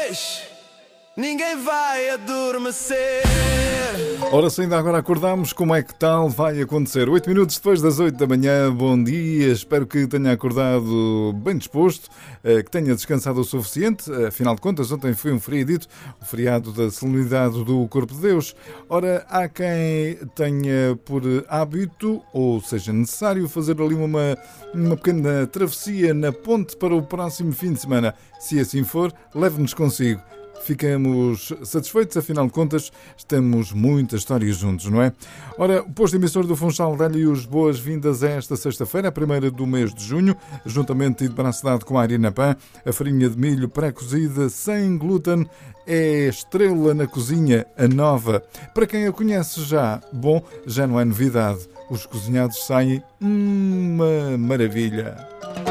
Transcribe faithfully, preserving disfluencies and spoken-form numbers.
vez ninguém vai adormecer. Ora, se ainda agora acordamos, como é que tal vai acontecer? Oito minutos depois das oito da manhã, bom dia, espero que tenha acordado bem disposto, que tenha descansado o suficiente, afinal de contas ontem foi um feriadito, o feriado da solenidade do Corpo de Deus. Ora, há quem tenha por hábito, ou seja necessário, fazer ali uma, uma pequena travessia na ponte para o próximo fim de semana. Se assim for, leve-nos consigo. Ficamos satisfeitos, afinal de contas, temos muitas histórias juntos, não é? Ora, o posto emissor do Funchal dá-lhe as boas-vindas a esta sexta-feira, a primeira do mês de junho, juntamente e de braço dado com a Arena Pan, a farinha de milho pré-cozida, sem glúten, é estrela na cozinha, a nova. Para quem a conhece já, bom, já não é novidade. Os cozinhados saem uma maravilha.